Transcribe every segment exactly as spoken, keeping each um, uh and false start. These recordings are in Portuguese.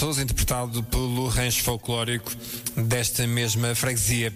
Sousa, interpretado pelo rancho folclórico desta mesma freguesia.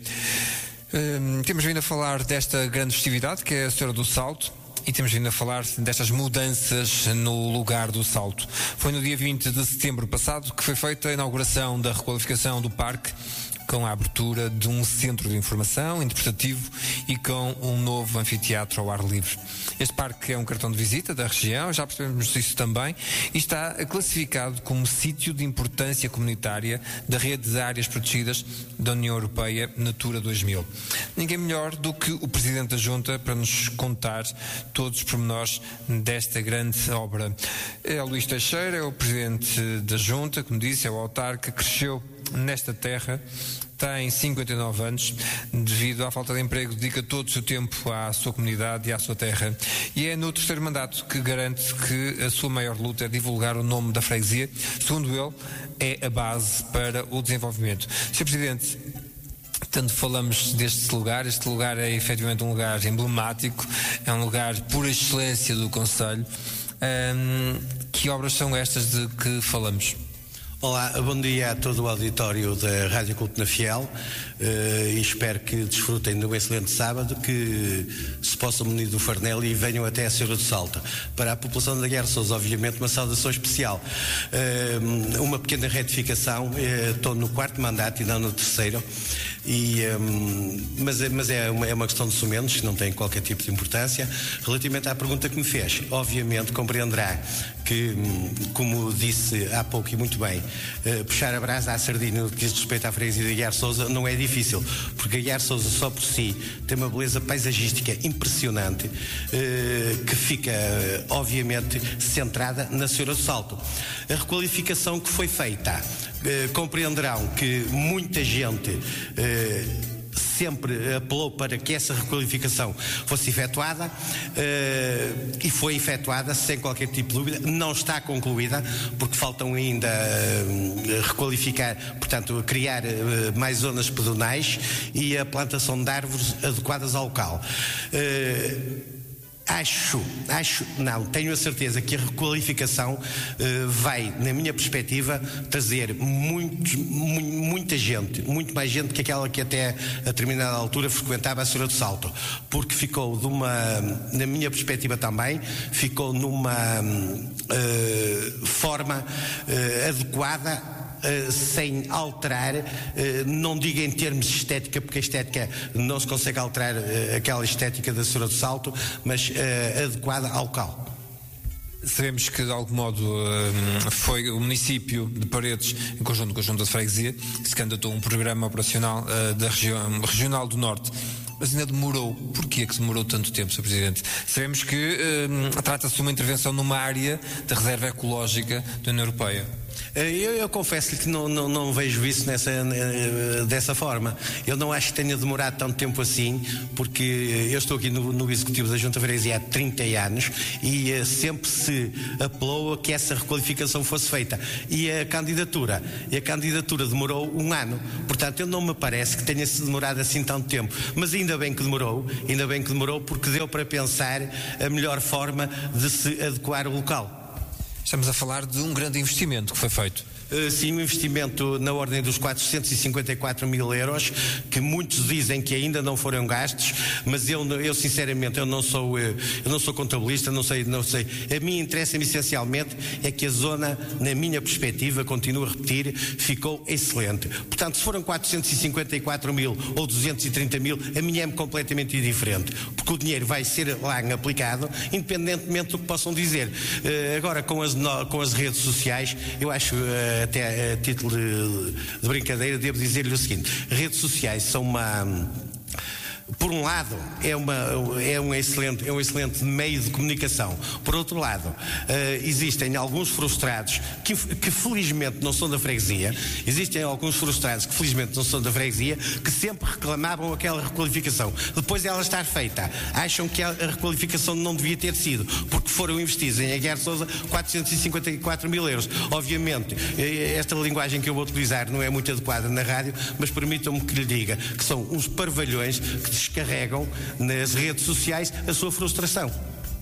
Hum, temos vindo a falar desta grande festividade que é a Senhora do Salto e temos vindo a falar destas mudanças no lugar do Salto. Foi no dia vinte de setembro passado que foi feita a inauguração da requalificação do parque, com a abertura de um centro de informação interpretativo e com um novo anfiteatro ao ar livre. Este parque é um cartão de visita da região, já percebemos isso também, e está classificado como sítio de importância comunitária da rede de áreas protegidas da União Europeia Natura dois mil. Ninguém melhor do que o Presidente da Junta para nos contar todos os pormenores desta grande obra. É o Luís Teixeira, é o Presidente da Junta, como disse, é o autarca, cresceu nesta terra, tem cinquenta e nove anos, devido à falta de emprego, dedica todo o seu tempo à sua comunidade e à sua terra. E é no terceiro mandato que garante que a sua maior luta é divulgar o nome da freguesia. Segundo ele, é a base para o desenvolvimento. senhor Presidente, tanto falamos deste lugar, este lugar é efetivamente um lugar emblemático, é um lugar por excelência do concelho. Hum, que obras são estas de que falamos? Olá, bom dia a todo o auditório da Rádio Culto na Fiel uh, e espero que desfrutem de um excelente sábado, que se possam munir do farnel e venham até a Senhora do Salto. Para a população da Guerra Sousa, obviamente, uma saudação especial. Uh, uma pequena retificação, uh, estou no quarto mandato e não no terceiro, e, um, mas, mas é, uma, é uma questão de sumenos, que não tem qualquer tipo de importância. Relativamente à pergunta que me fez, obviamente compreenderá que, como disse há pouco e muito bem, uh, puxar a brasa à sardinha no que diz respeito à freguesia de Aguiar Sousa não é difícil, porque Aguiar Sousa só por si tem uma beleza paisagística impressionante, uh, que fica uh, obviamente centrada na Senhora do Salto. A requalificação que foi feita, uh, compreenderão que muita gente uh, sempre apelou para que essa requalificação fosse efetuada, uh, e foi efetuada sem qualquer tipo de dúvida. Não está concluída, porque faltam ainda uh, requalificar, portanto, criar uh, mais zonas pedonais e a plantação de árvores adequadas ao local. Uh, Acho, acho, não, tenho a certeza que a requalificação uh, vai, na minha perspectiva, trazer muito, mu muita gente, muito mais gente que aquela que até a determinada altura frequentava a Senhora do Salto, porque ficou de uma, na minha perspectiva também, ficou numa uh, forma uh, adequada, Uh, sem alterar, uh, não digo em termos de estética, porque a estética não se consegue alterar, uh, aquela estética da Senhora do Salto, mas uh, adequada ao local. Sabemos que de algum modo foi o município de Paredes, em conjunto com a Junta de Freguesia, que se candidatou a um programa operacional uh, da região regional do Norte. Mas ainda demorou. Porquê que demorou tanto tempo, senhor Presidente? Sabemos que uh, trata-se de uma intervenção numa área da reserva ecológica da União Europeia. Eu, eu confesso-lhe que não, não, não vejo isso nessa, dessa forma. Eu não acho que tenha demorado tanto tempo assim, porque eu estou aqui no, no Executivo da Junta de Freguesia há trinta anos e uh, sempre se apelou a que essa requalificação fosse feita. E a candidatura, e a candidatura demorou um ano. Portanto, eu não me parece que tenha se demorado assim tanto tempo. Mas ainda bem que demorou, ainda bem que demorou, porque deu para pensar a melhor forma de se adequar o local. Estamos a falar de um grande investimento que foi feito. Uh, sim, um investimento na ordem dos quatrocentos e cinquenta e quatro mil euros, que muitos dizem que ainda não foram gastos, mas eu, eu sinceramente, eu não sou, eu não sou contabilista, não sei, não sei. A mim interessa-me essencialmente é que a zona, na minha perspectiva, continuo a repetir, ficou excelente. Portanto, se foram quatrocentos e cinquenta e quatro mil ou duzentos e trinta mil, a mim é-me completamente indiferente, porque o dinheiro vai ser lá aplicado, independentemente do que possam dizer. Uh, agora, com as, com as redes sociais, eu acho... Uh, até a título de, de brincadeira, devo dizer-lhe o seguinte: redes sociais são uma... Por um lado, é, uma, é, um excelente, é um excelente meio de comunicação. Por outro lado, uh, existem alguns frustrados que, que felizmente não são da freguesia, existem alguns frustrados que felizmente não são da freguesia, que sempre reclamavam aquela requalificação. Depois dela estar feita, acham que a requalificação não devia ter sido, porque foram investidos em Aguiar Sousa quatrocentos e cinquenta e quatro mil euros. Obviamente, esta linguagem que eu vou utilizar não é muito adequada na rádio, mas permitam-me que lhe diga que são uns parvalhões que descarregam nas redes sociais a sua frustração.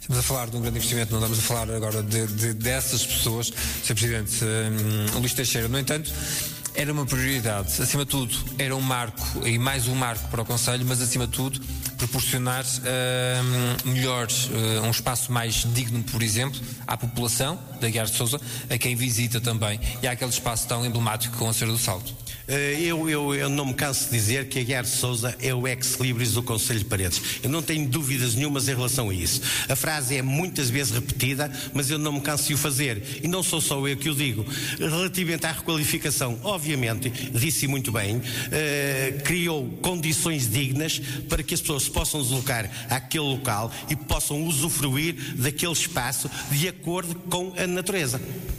Estamos a falar de um grande investimento, não estamos a falar agora de, de, dessas pessoas, senhor Presidente. Um, Luís Teixeira, no entanto, era uma prioridade, acima de tudo, era um marco, e mais um marco para o Conselho, mas acima de tudo, proporcionar uh, melhor, uh, um espaço mais digno, por exemplo, à população da Aguiar de Sousa, a quem visita também, e há aquele espaço tão emblemático com a Senhora do Salto. Eu, eu, eu não me canso de dizer que a Aguiar de Sousa é o ex-libris do Conselho de Paredes. Eu não tenho dúvidas nenhumas em relação a isso. A frase é muitas vezes repetida, mas eu não me canso de o fazer. E não sou só eu que o digo. Relativamente à requalificação, obviamente, disse muito bem, eh, criou condições dignas para que as pessoas se possam deslocar àquele local e possam usufruir daquele espaço de acordo com a natureza.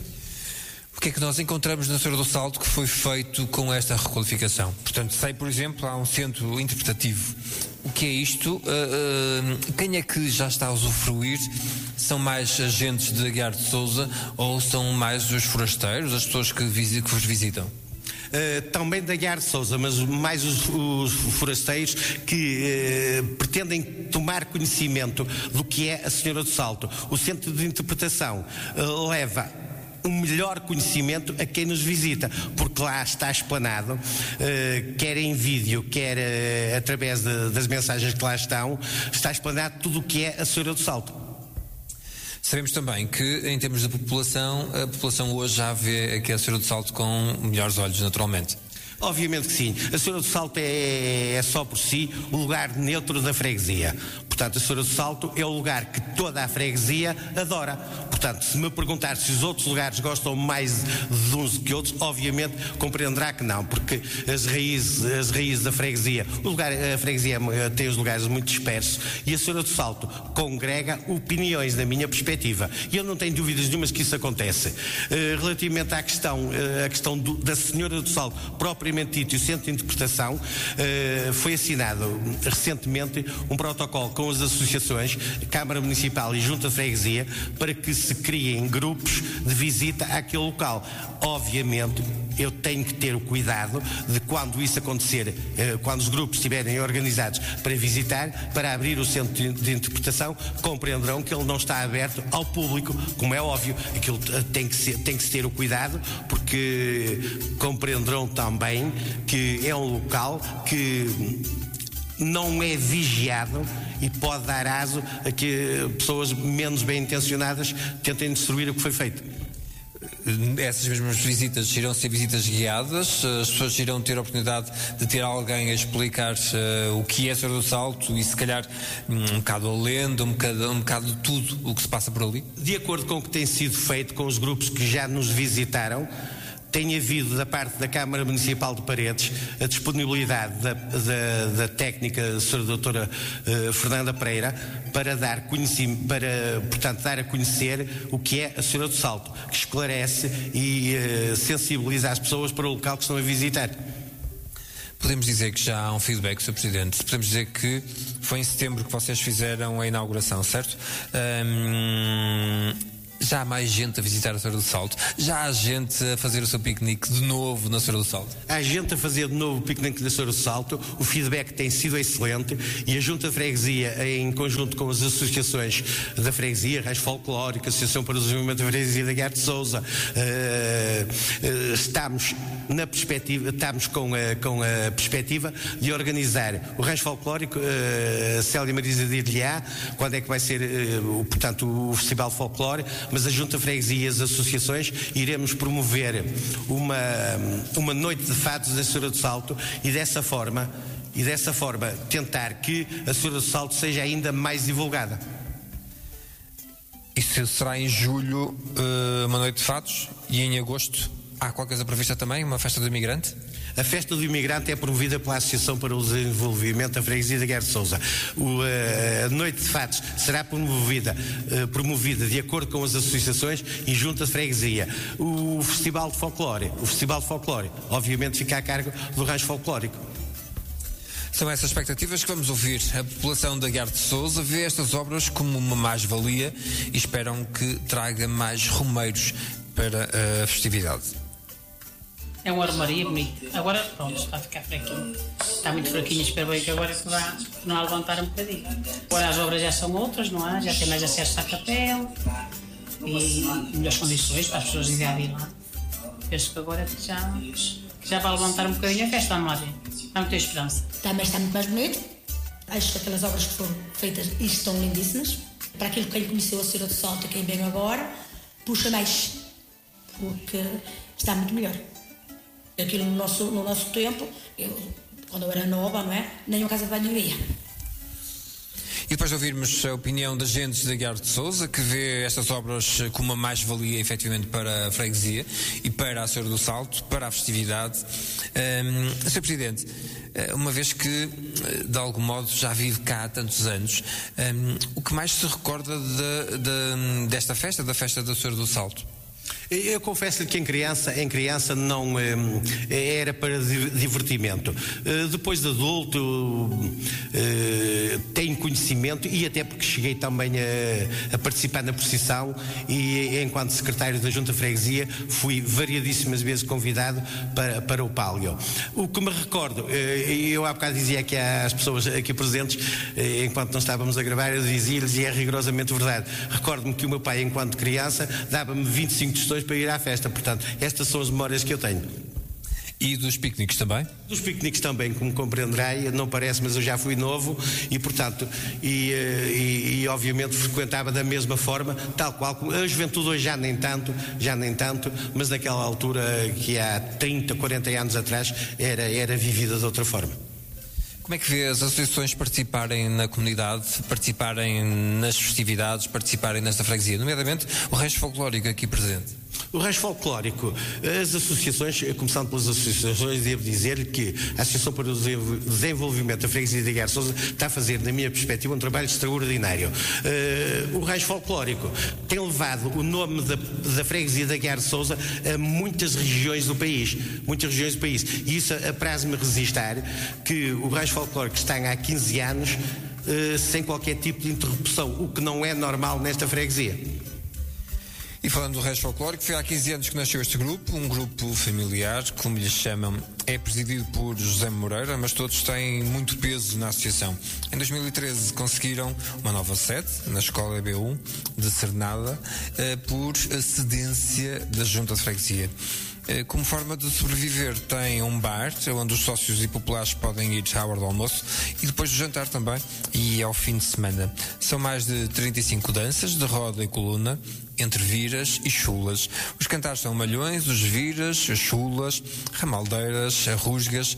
O que é que nós encontramos na Senhora do Salto que foi feito com esta requalificação? Portanto, sei, por exemplo, há um centro interpretativo. O que é isto? Uh, uh, quem é que já está a usufruir? São mais agentes de Aguiar de Sousa ou são mais os forasteiros, as pessoas que, visi- que vos visitam? Uh, também da Aguiar de Sousa, mas mais os, os forasteiros que uh, pretendem tomar conhecimento do que é a Senhora do Salto. O centro de interpretação uh, leva um melhor conhecimento a quem nos visita, porque lá está explanado, uh, quer em vídeo, quer uh, através de, das mensagens que lá estão, está explanado tudo o que é a Senhora do Salto. Sabemos também que, em termos de população, a população hoje já vê aqui a Senhora do Salto com melhores olhos, naturalmente. Obviamente que sim. A Senhora do Salto é, é só por si o lugar neutro da freguesia. Portanto, a Senhora do Salto é o lugar que toda a freguesia adora. Portanto, se me perguntar se os outros lugares gostam mais de uns do que outros, obviamente compreenderá que não, porque as raízes, as raízes da freguesia, o lugar, a freguesia tem os lugares muito dispersos e a Senhora do Salto congrega opiniões, da minha perspectiva. E eu não tenho dúvidas nenhumas que isso acontece. Uh, relativamente à questão, uh, à questão do, da Senhora do Salto, propriamente dito, e o Centro de Interpretação, uh, foi assinado recentemente um protocolo com as associações, Câmara Municipal e Junta de Freguesia, para que se criem grupos de visita àquele local. Obviamente, eu tenho que ter o cuidado de, quando isso acontecer, quando os grupos estiverem organizados para visitar, para abrir o centro de interpretação, compreenderão que ele não está aberto ao público, como é óbvio. Aquilo tem que ser, tem que se ter o cuidado, porque compreenderão também que é um local que não é vigiado e pode dar aso a que pessoas menos bem intencionadas tentem destruir o que foi feito. Essas mesmas visitas irão ser visitas guiadas, as pessoas irão ter a oportunidade de ter alguém a explicar uh, o que é a Senhora do Salto e se calhar um bocado a lenda, um bocado, um bocado de tudo o que se passa por ali? De acordo com o que tem sido feito com os grupos que já nos visitaram, tem havido da parte da Câmara Municipal de Paredes a disponibilidade da, da, da técnica senhora doutora uh, Fernanda Pereira para dar, conhecimento, para, portanto, dar a conhecer o que é a Senhora do Salto, que esclarece e uh, sensibiliza as pessoas para o local que estão a visitar. Podemos dizer que já há um feedback, senhor Presidente. Podemos dizer que foi em setembro que vocês fizeram a inauguração, certo? Um... Já há mais gente a visitar a Senhora do Salto? Já há gente a fazer o seu piquenique de novo na Senhora do Salto? Há gente a fazer de novo o piquenique da Senhora do Salto. O feedback tem sido excelente e a Junta de Freguesia, em conjunto com as associações da Freguesia, Raiz Folclórica, Associação para o Desenvolvimento da Freguesia da Aguiar de Sousa, uh, uh, estamos na perspectiva, estamos com a, com a perspectiva de organizar o Raiz Folclórico, uh, a Célia Marisa de Ilhá, quando é que vai ser, uh, o, portanto, o Festival de Folclore, mas a Junta de Freguesia e as associações iremos promover uma, uma noite de fados da Senhora do Salto e dessa forma, e dessa forma tentar que a Senhora do Salto seja ainda mais divulgada. Isso será em julho, uma noite de fados, e em agosto há qualquer coisa prevista também, uma festa do imigrante? A festa do imigrante é promovida pela Associação para o Desenvolvimento da Freguesia da Aguiar de Sousa. O, a noite de fatos será promovida, uh, promovida de acordo com as associações e junta de freguesia. O Festival de Folclore, o Festival de Folclore, obviamente fica a cargo do Rancho Folclórico. São essas expectativas que vamos ouvir. A população da Aguiar de Sousa vê estas obras como uma mais-valia e esperam que traga mais romeiros para a festividade. É uma armaria bonita. Agora, pronto, está a ficar fraquinho. Está muito fraquinho, espero bem que agora que vá não a levantar um bocadinho. Agora as obras já são outras, não é? Já tem mais acesso à capela e melhores condições para as pessoas irem lá. Penso que agora já, já vai levantar um bocadinho a festa, vamos lá ver. Há muita esperança. Também está muito mais bonito. Acho que aquelas obras que foram feitas e estão lindíssimas. Para aquilo que quem conheceu a Senhora do Salto e quem vem agora, puxa mais, porque está muito melhor. Aquilo no nosso, no nosso tempo, eu, quando eu era nova, não é? Nenhuma casa de banho havia. E depois de ouvirmos a opinião de agentes da Aguiar de Sousa, que vê estas obras como uma mais-valia efetivamente para a freguesia e para a Senhora do Salto, para a festividade. Um, senhor Presidente, uma vez que de algum modo já vive cá há tantos anos, um, o que mais se recorda de, de, desta festa, da festa da Senhora do Salto? Eu confesso-lhe que em criança, em criança não eh, era para divertimento. Eh, depois de adulto eh, tenho conhecimento e até porque cheguei também a, a participar na procissão e enquanto secretário da Junta de Freguesia fui variadíssimas vezes convidado para, para o pálio. O que me recordo, eh, eu há bocado dizia aqui às pessoas aqui presentes, eh, enquanto não estávamos a gravar, eu dizia-lhes, e é rigorosamente verdade, recordo-me que o meu pai enquanto criança dava-me vinte e cinco tostões para ir à festa, portanto, estas são as memórias que eu tenho. E dos piqueniques também? Dos piqueniques também, como compreenderá, não parece, mas eu já fui novo e, portanto, e, e, e obviamente frequentava da mesma forma, tal qual como a juventude hoje já nem tanto, já nem tanto, mas naquela altura que há trinta, quarenta anos atrás era, era vivida de outra forma. Como é que vê as associações participarem na comunidade, participarem nas festividades, participarem nesta freguesia, nomeadamente o Rancho Folclórico aqui presente? O Rancho Folclórico, as associações, começando pelas associações, devo dizer que a Associação para o Desenvolvimento da Freguesia de Aguiar de Sousa está a fazer, na minha perspectiva, um trabalho extraordinário. Uh, o Rancho Folclórico tem levado o nome da, da Freguesia de Aguiar de Sousa a muitas regiões do país, muitas regiões do país. E isso apraz-me resistir que o Rancho Folclórico está há quinze anos uh, sem qualquer tipo de interrupção, o que não é normal nesta freguesia. E falando do Rancho Folclórico, foi há quinze anos que nasceu este grupo, um grupo familiar, como lhes chamam, é presidido por José Moreira, mas todos têm muito peso na associação. Em dois mil e treze conseguiram uma nova sede, na Escola B um de Cernada, por cedência da Junta de Freguesia. Como forma de sobreviver, tem um bar onde os sócios e populares podem ir à hora do almoço e depois do jantar também e ao fim de semana. São mais de trinta e cinco danças de roda e coluna, entre viras e chulas. Os cantares são malhões, os viras, as chulas, ramaldeiras, rusgas,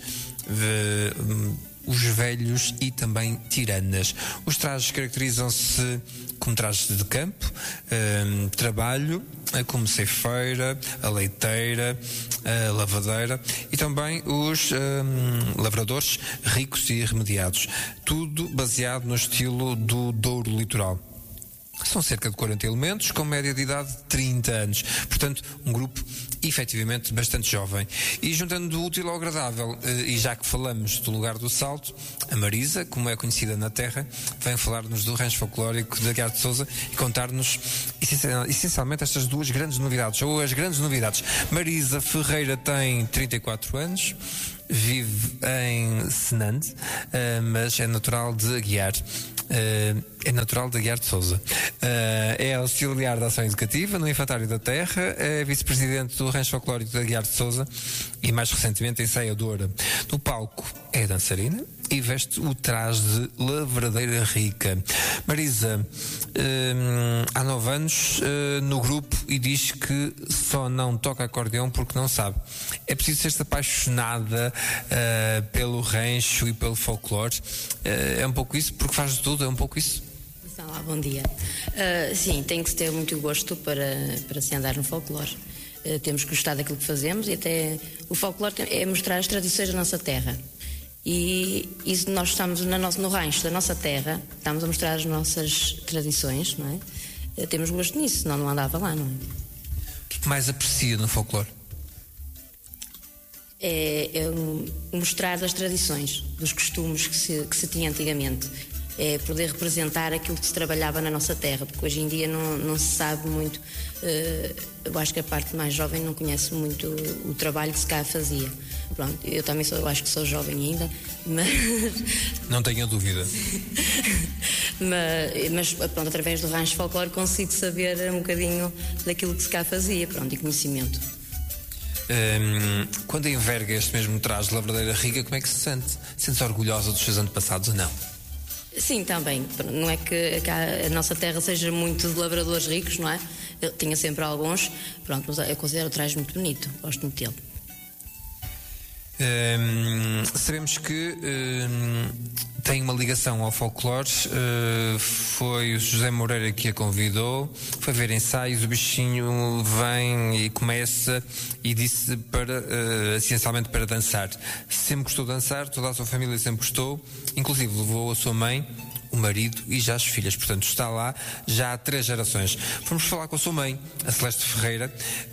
de, os velhos e também tiranas. Os trajes caracterizam-se como trajes de campo, um, trabalho, como ceifeira, a leiteira, a lavadeira e também os um, lavradores ricos e remediados. Tudo baseado no estilo do Douro Litoral. São cerca de quarenta elementos, com média de idade de trinta anos. Portanto, um grupo efetivamente bastante jovem. E juntando o útil ao agradável, e já que falamos do lugar do salto, a Marisa, como é conhecida na terra, vem falar-nos do Rancho Folclórico de Aguiar de Sousa e contar-nos essencialmente estas duas grandes novidades, ou as grandes novidades. Marisa Ferreira tem trinta e quatro anos, vive em Senande, mas é natural de Aguiar. Uh, é natural de Aguiar de Sousa. Uh, é auxiliar da ação educativa no Infantário da Terra, é vice-presidente do Rancho Folclórico de Aguiar de Sousa e mais recentemente ensaiadora. No palco é dançarina e veste o traje de lavradeira rica. Marisa, uh, há nove anos uh, no grupo e diz que só não toca acordeão porque não sabe. É preciso ser-se apaixonada uh, pelo rancho e pelo folclore. Uh, é um pouco isso, porque faz de tudo, é um pouco isso. Olá, bom dia. Uh, sim, tem que se ter muito gosto para, para se andar no folclore. Uh, temos que gostar daquilo que fazemos e até o folclore é mostrar as tradições da nossa terra. E isso nós estamos na nosso, no rancho da nossa terra, estamos a mostrar as nossas tradições, não é? Uh, temos gosto nisso, senão não andava lá, não é? O que mais aprecia no folclore? É, é mostrar as tradições, dos costumes que se, que se tinha antigamente. é poder representar aquilo que se trabalhava na nossa terra, porque hoje em dia não, não se sabe muito, eu acho que a parte mais jovem não conhece muito o, o trabalho que se cá fazia. Pronto, eu também sou, eu acho que sou jovem ainda, mas... Não tenho dúvida. mas, mas pronto, através do rancho folclore consigo saber um bocadinho daquilo que se cá fazia, pronto, e conhecimento. Hum, quando enverga este mesmo traje de lavradeira rica, como é que se sente? Sente-se orgulhosa dos seus antepassados ou não? Sim, também. Não é que a nossa terra seja muito de lavradores ricos, não é? Eu tinha sempre alguns, pronto, mas eu considero o traje muito bonito, gosto muito dele. Hum, sabemos que hum, tem uma ligação ao folclore. Uh, foi o José Moreira que a convidou, foi ver ensaios, o bichinho vem e começa e disse para, uh, essencialmente para dançar. Sempre gostou de dançar, toda a sua família sempre gostou, inclusive levou a sua mãe, o marido e já as filhas, portanto está lá já há três gerações. Vamos falar com a sua mãe, a Celeste Ferreira.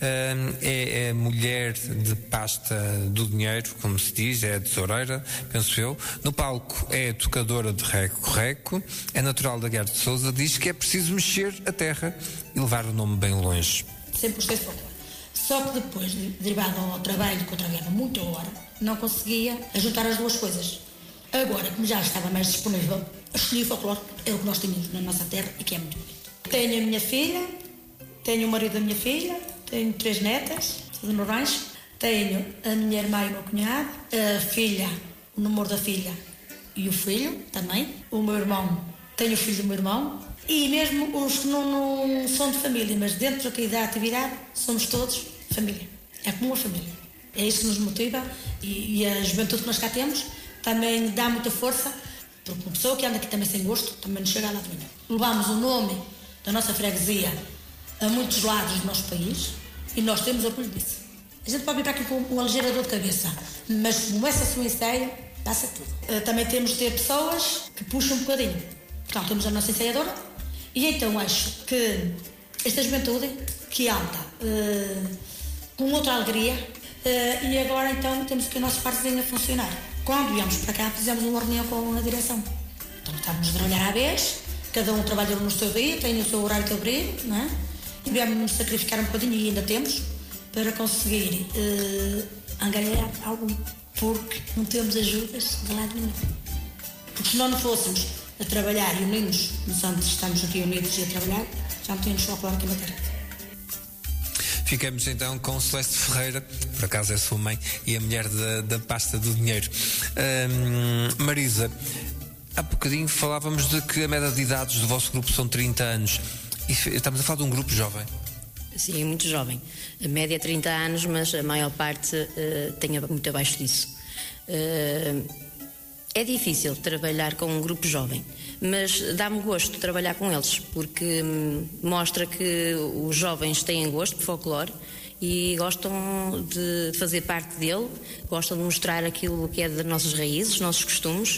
É, é mulher de pasta do dinheiro, como se diz, é tesoureira, penso eu. No palco é tocadora de reco-reco, é natural da Guerra de Sousa, diz que é preciso mexer a terra e levar o nome bem longe. Sempre gostei de folclore. Só que depois, derivado ao trabalho, que eu trabalhava muita hora, não conseguia juntar as duas coisas. Agora, como já estava mais disponível, escolhi o folclore, é o que nós temos na nossa terra e que é muito bonito. Tenho a minha filha, tenho o marido da minha filha, tenho três netas, tudo no rancho, tenho a minha irmã e o meu cunhado, a filha, o namoro da filha e o filho também, o meu irmão, tenho o filho do meu irmão, e mesmo os que não, não são de família, mas dentro aqui da atividade, somos todos família. É como uma família. É isso que nos motiva e, e a juventude que nós cá temos também dá muita força, porque uma pessoa que anda aqui também sem gosto também não chega lá de manhã. Levamos o nome da nossa freguesia a muitos lados do nosso país e nós temos orgulho disso. A gente pode vir para aqui com uma ligeira dor de cabeça, mas como começa-se o ensaio, dá-se tudo. Também temos de ter pessoas que puxam um bocadinho. Portanto, temos a nossa ensaiadora e então acho que esta juventude que alta, uh, com outra alegria, uh, e agora então temos que a nossa partezinha a funcionar. Quando viemos para cá, fizemos uma reunião com a direção. Então estávamos a trabalhar à vez, cada um trabalha no seu dia, tem o seu horário de abrir, não é? E viemos nos sacrificar um bocadinho, e ainda temos, para conseguir uh, angariar algo, porque não temos ajudas de lado nenhum. Porque se nós não fôssemos a trabalhar e unidos, nos antes estamos aqui unidos e a trabalhar, já não tínhamos folclore aqui na terra. Ficamos então com Celeste Ferreira, por acaso é sua mãe e a mulher da, da pasta do dinheiro. Hum, Marisa, há bocadinho falávamos de que a média de idades do vosso grupo são trinta anos. E estamos a falar de um grupo jovem. Sim, muito jovem. A média é trinta anos, mas a maior parte uh, tem muito abaixo disso. Uh, é difícil trabalhar com um grupo jovem, mas dá-me gosto trabalhar com eles, porque hum, mostra que os jovens têm gosto por folclore e gostam de fazer parte dele, gostam de mostrar aquilo que é das nossas raízes, dos nossos costumes.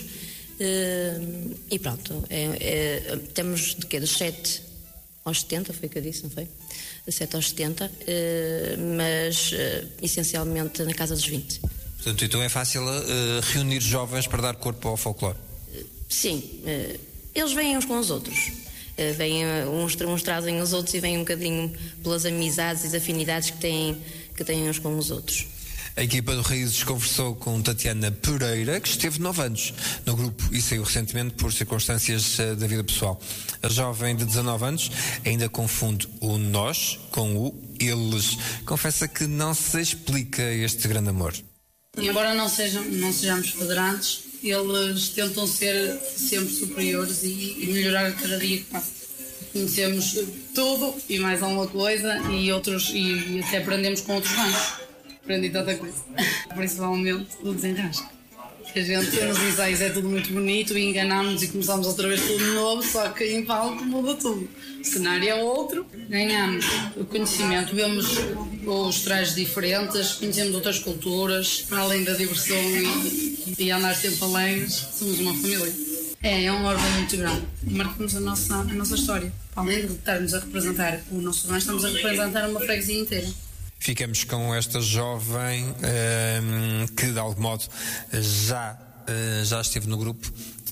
Uh, e pronto, é, é, temos de quê? Dos sete aos setenta, foi o que eu disse, não foi? De sete aos setenta, uh, mas uh, essencialmente na casa dos vinte. Portanto, então é fácil uh, reunir jovens para dar corpo ao folclore? Uh, sim, uh, eles vêm uns com os outros. Uh, vêm, uh, uns, uns trazem os outros e vêm um bocadinho pelas amizades e as afinidades que têm, que têm uns com os outros. A equipa do Raízes conversou com Tatiana Pereira, que esteve nove anos no grupo e saiu recentemente por circunstâncias uh, da vida pessoal. A jovem de dezanove anos ainda confunde o nós com o eles. Confessa que não se explica este grande amor. Embora não, sejam, não sejamos federantes, eles tentam ser sempre superiores e, e melhorar a cada dia que passa. Conhecemos tudo e mais alguma coisa e, outros, e, e até aprendemos com outros anos. Aprendi tanta coisa, principalmente o desenrasque. A gente nos ensaios é tudo muito bonito e enganamos e começamos outra vez tudo de novo, só que em palco muda tudo. O cenário é outro, ganhamos o conhecimento, vemos os trajes diferentes, conhecemos outras culturas, para além da diversão e, e andar sempre alegres, somos uma família. É, é um órgão muito grande, marcamos a nossa, a nossa história. Além de estarmos a representar o nosso rancho, estamos a representar uma freguesia inteira. Ficamos com esta jovem um, que de algum modo já, uh, já esteve no grupo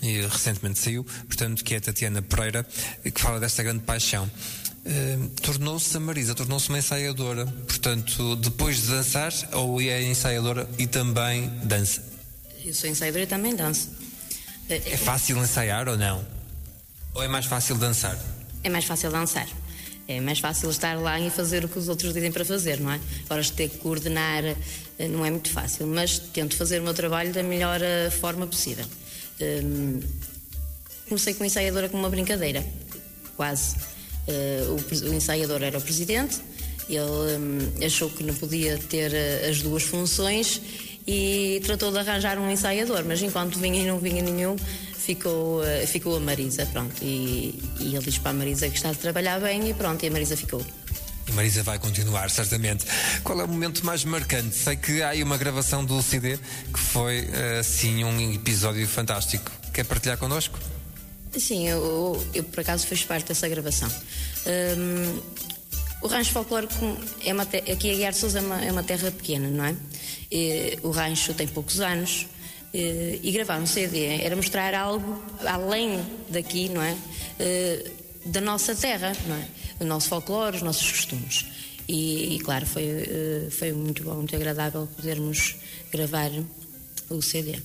e recentemente saiu, portanto, que é a Tatiana Pereira, que fala desta grande paixão. Uh, tornou-se a Marisa, tornou-se uma ensaiadora, portanto, depois de dançar, ou é ensaiadora e também dança? Eu sou ensaiadora e também danço. É fácil ensaiar ou não? Ou é mais fácil dançar? É mais fácil dançar. É mais fácil estar lá e fazer o que os outros dizem para fazer, não é? Agora, ter que coordenar não é muito fácil, mas tento fazer o meu trabalho da melhor forma possível. Um, comecei como ensaiadora com uma brincadeira, quase. Uh, o, o ensaiador era o presidente, ele um, achou que não podia ter uh, as duas funções e tratou de arranjar um ensaiador, mas enquanto vinha e não vinha nenhum, ficou, uh, ficou a Marisa, pronto, e, e ele diz para a Marisa que está a trabalhar bem e pronto, e a Marisa ficou. E Marisa vai continuar, certamente. Qual é o momento mais marcante? Sei que há aí uma gravação do C D que foi, assim, um episódio fantástico. Quer partilhar connosco? Sim, eu, eu por acaso fiz parte dessa gravação. Um, o Rancho Folclórico, é uma te- aqui a Aguiar de Sousa é uma, é uma terra pequena, não é? E, o rancho tem poucos anos e, e gravar um C D era mostrar algo além daqui, não é? E, da nossa terra, não é? O nosso folclore, os nossos costumes. E, e claro, foi, foi muito bom, muito agradável podermos gravar o C D.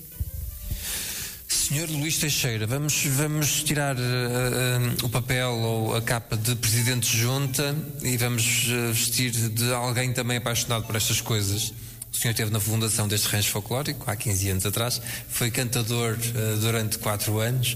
senhor Luís Teixeira, vamos, vamos tirar uh, uh, o papel ou a capa de Presidente de Junta e vamos uh, vestir de alguém também apaixonado por estas coisas. O senhor esteve na fundação deste rancho folclórico há quinze anos atrás, foi cantador uh, durante quatro anos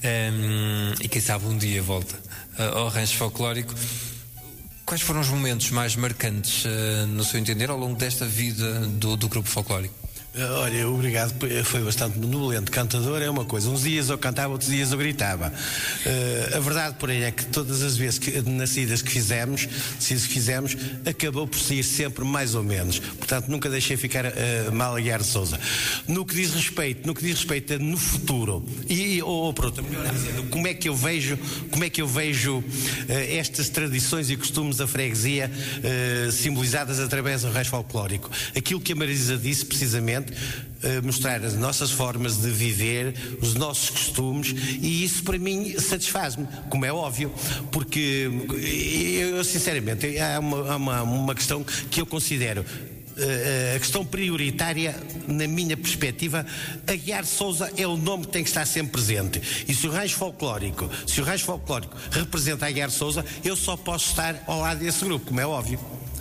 um, e quem sabe um dia volta uh, ao rancho folclórico. Quais foram os momentos mais marcantes, uh, no seu entender, ao longo desta vida do, do grupo folclórico? Olha, obrigado, foi bastante benevolente. Cantador é uma coisa, uns dias eu cantava, outros dias eu gritava. Uh, a verdade, porém, é que todas as vezes que, nas saídas que fizemos, se isso fizemos, acabou por sair sempre mais ou menos. Portanto, nunca deixei ficar uh, mal a Aguiar de Sousa. No que diz respeito, no que diz respeito a no futuro, e, ou, ou pronto, melhor dizendo, como é que eu vejo, como é que eu vejo uh, estas tradições e costumes da freguesia uh, simbolizadas através do rancho folclórico. Aquilo que a Marisa disse, precisamente, Uh, mostrar as nossas formas de viver, os nossos costumes, e isso para mim satisfaz-me, como é óbvio, porque eu sinceramente há uma, há uma, uma questão que eu considero uh, a questão prioritária na minha perspectiva. Aguiar de Sousa é o nome que tem que estar sempre presente, e se o rancho folclórico se o rancho folclórico representa Aguiar de Sousa, eu só posso estar ao lado desse grupo, como é óbvio.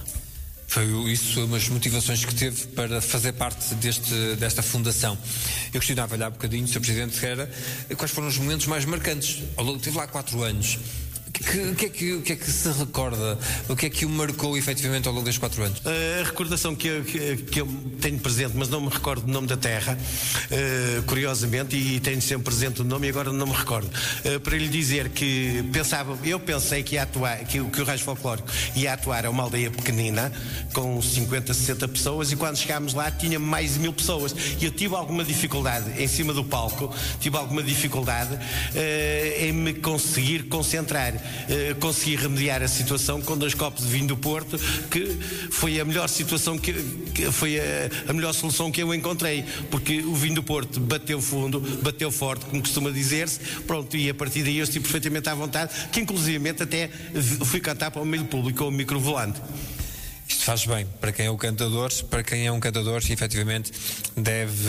Foi isso umas motivações que teve para fazer parte deste, desta fundação. Eu questionava-lhe há bocadinho, senhor Presidente, era quais foram os momentos mais marcantes. Ao longo, teve lá quatro anos. O que, que, é que, que é que se recorda? O que é que o marcou efetivamente ao longo destes quatro anos? A recordação que eu, que, que eu tenho presente, mas não me recordo do nome da terra, uh, curiosamente, e tenho sempre presente o nome e agora não me recordo. Uh, para lhe dizer que pensava, eu pensei que ia atuar, que, que o rancho folclórico ia atuar a uma aldeia pequenina, com cinquenta, sessenta pessoas, e quando chegámos lá tinha mais de mil pessoas. E eu tive alguma dificuldade em cima do palco, tive alguma dificuldade uh, em me conseguir concentrar. Uh, consegui remediar a situação com dois copos de vinho do Porto, que foi a melhor situação que, que foi a, a melhor solução que eu encontrei, porque o vinho do Porto bateu fundo, bateu forte, como costuma dizer-se, pronto, e a partir daí eu estive perfeitamente à vontade, que inclusivamente até fui cantar para o meio público com o microvolante. Isto faz bem para quem é o cantador, para quem é um cantador, efetivamente deve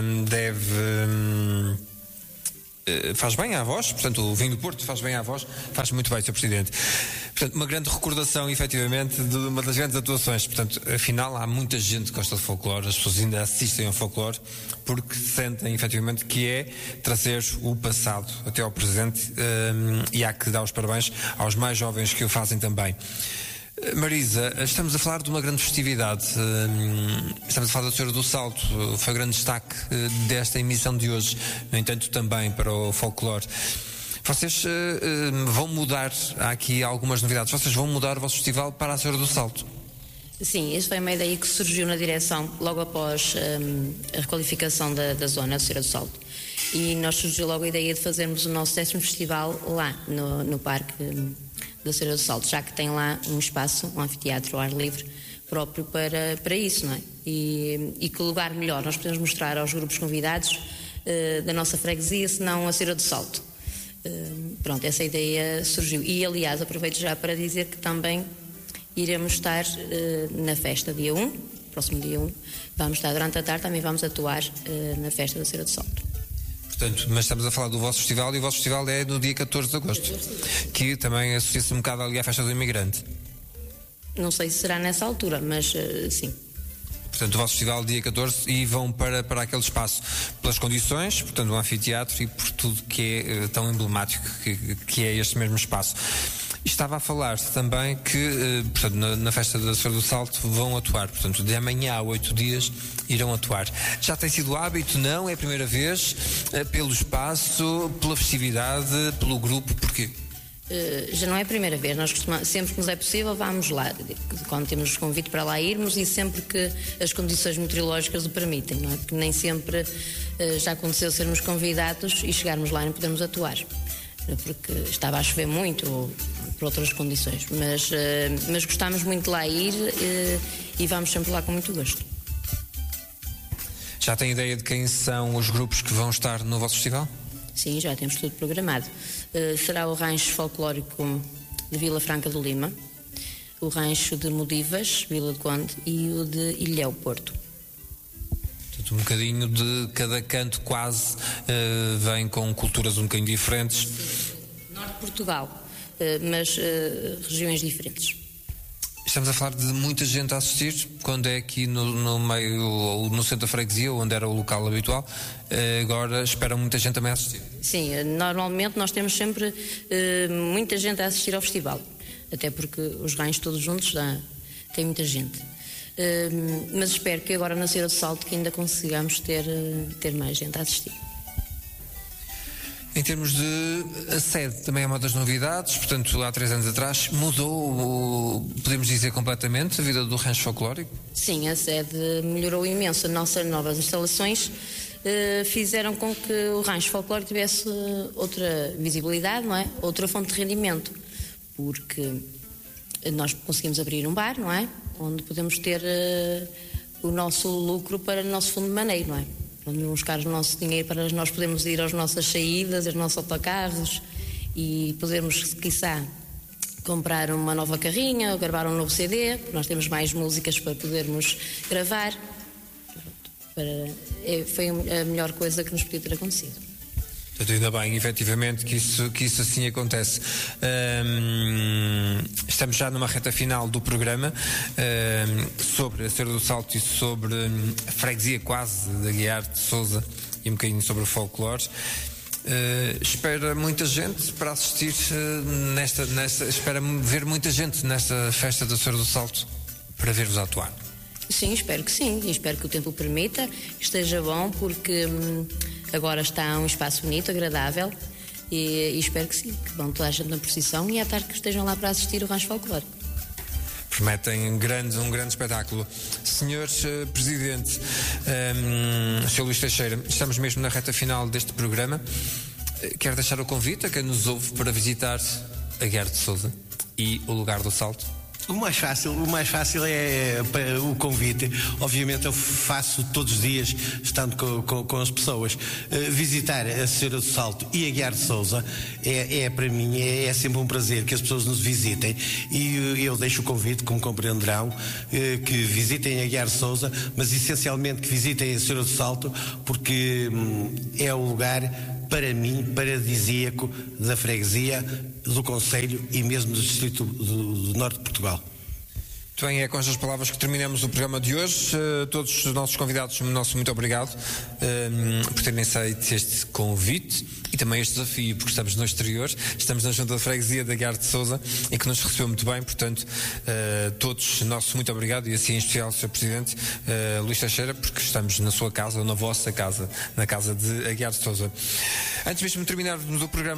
deve faz bem à voz, portanto o vinho do Porto faz bem à voz, faz muito bem, senhor Presidente. Portanto, uma grande recordação, efetivamente, de uma das grandes atuações. Portanto, afinal, há muita gente que gosta de folclore, as pessoas ainda assistem ao folclore porque sentem, efetivamente, que é trazer o passado até ao presente, um, e há que dar os parabéns aos mais jovens que o fazem também. Marisa, estamos a falar de uma grande festividade, estamos a falar da Senhora do Salto, foi o grande destaque desta emissão de hoje, no entanto também para o folclore. Vocês vão mudar, há aqui algumas novidades, vocês vão mudar o vosso festival para a Senhora do Salto? Sim, esta foi uma ideia que surgiu na direção logo após um, a requalificação da, da zona da Senhora do Salto, e nós surgiu logo a ideia de fazermos o nosso décimo festival lá no, no parque um, da Senhora do Salto, já que tem lá um espaço, um anfiteatro ao ar livre próprio para, para isso, não é? E, e que lugar melhor nós podemos mostrar aos grupos convidados uh, da nossa freguesia, senão a Cera do Salto. Uh, pronto, essa ideia surgiu. E, aliás, aproveito já para dizer que também iremos estar uh, na festa dia um, próximo dia um, vamos estar durante a tarde, também vamos atuar uh, na festa da Cera do Salto. Portanto, mas estamos a falar do vosso festival e o vosso festival é no dia catorze de agosto, que também associa-se um bocado ali à festa do imigrante. Não sei se será nessa altura, mas uh, sim. Portanto, o vosso festival dia catorze e vão para, para aquele espaço pelas condições, portanto, um anfiteatro e por tudo que é uh, tão emblemático que, que é este mesmo espaço. E estava a falar também que, uh, portanto, na, na festa da Cera do Salto vão atuar, portanto, de amanhã a oito dias irão atuar. Já tem sido hábito, não? É a primeira vez? Uh, pelo espaço, pela festividade, pelo grupo, porquê? Uh, já não é a primeira vez, nós costumamos, sempre que nos é possível vamos lá, quando temos convite para lá irmos e sempre que as condições meteorológicas o permitem, não é? Porque nem sempre uh, já aconteceu sermos convidados e chegarmos lá e não podemos atuar, porque estava a chover muito ou por outras condições, mas, uh, mas gostamos muito de lá ir uh, e vamos sempre lá com muito gosto. Já tem ideia de quem são os grupos que vão estar no vosso festival? Sim, já temos tudo programado. Uh, será o rancho folclórico de Vila Franca do Lima, o rancho de Modivas, Vila do Conde, e o de Ilhéu, Porto. Portanto, um bocadinho de cada canto quase uh, vem com culturas um bocadinho diferentes. Norte de Portugal, uh, mas uh, regiões diferentes. Estamos a falar de muita gente a assistir, quando é aqui no, no meio, ou no centro da freguesia, onde era o local habitual, agora espera muita gente também a assistir. Sim, normalmente nós temos sempre uh, muita gente a assistir ao festival, até porque os ranchos todos juntos dá, tem muita gente. Uh, mas espero que agora na Cera do Salto que ainda consigamos ter, uh, ter mais gente a assistir. Em termos de a sede, também é uma das novidades, portanto, há três anos atrás mudou, podemos dizer, completamente a vida do rancho folclórico? Sim, a sede melhorou imenso. As nossas novas instalações eh, fizeram com que o rancho folclórico tivesse outra visibilidade, não é? Outra fonte de rendimento, porque nós conseguimos abrir um bar, não é? Onde podemos ter eh, o nosso lucro para o nosso fundo de maneio, não é? Onde buscar o nosso dinheiro para nós podermos ir às nossas saídas, aos nossos autocarros e podermos, quiçá, comprar uma nova carrinha ou gravar um novo C D, porque nós temos mais músicas para podermos gravar. Para, é, foi a melhor coisa que nos podia ter acontecido. Portanto, ainda bem, efetivamente, que isso, que isso assim acontece. Hum, estamos já numa reta final do programa hum, sobre a Cera do Salto e sobre hum, a freguesia quase da Aguiar de Sousa e um bocadinho sobre o folclore. Uh, espera muita gente para assistir uh, nesta, nesta, espera ver muita gente nesta festa da Cera do Salto para ver-vos atuar. Sim, espero que sim, e espero que o tempo o permita, que esteja bom, porque hum, agora está um espaço bonito, agradável, e, e espero que sim, que vão toda a gente na procissão e à tarde que estejam lá para assistir o rancho folclórico. Prometem um grande, um grande espetáculo. Senhor uh, Presidente, um, senhor Luís Teixeira, estamos mesmo na reta final deste programa. Uh, quero deixar o convite a quem nos ouve para visitar a Aguiar de Sousa e o lugar do Salto. O mais fácil, o mais fácil é o convite. Obviamente eu faço todos os dias, estando com, com, com as pessoas. Uh, visitar a Cera do Salto e a Aguiar de Sousa é, é para mim, é, é sempre um prazer que as pessoas nos visitem. E uh, eu deixo o convite, como compreenderão, uh, que visitem a Aguiar de Sousa, mas essencialmente que visitem a Cera do Salto, porque um, é o lugar, para mim, paradisíaco da freguesia, do concelho e mesmo do distrito do, do norte de Portugal. Muito bem, é com estas palavras que terminamos o programa de hoje. Uh, todos os nossos convidados, nosso muito obrigado uh, por terem aceito este convite e também este desafio, porque estamos no exterior, estamos na Junta de Freguesia da Aguiar de Sousa e que nos recebeu muito bem, portanto, uh, todos, nosso muito obrigado e assim em especial ao senhor Presidente uh, Luís Teixeira, porque estamos na sua casa, ou na vossa casa, na casa de Aguiar de Sousa. Antes mesmo de terminarmos o programa,